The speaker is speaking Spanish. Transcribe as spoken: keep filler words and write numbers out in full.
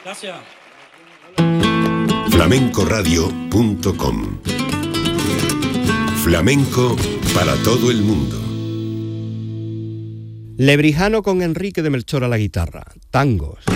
Gracias. flamencoradio punto com. Flamenco para todo el mundo. Lebrijano con Enrique de Melchor a la guitarra. Tangos.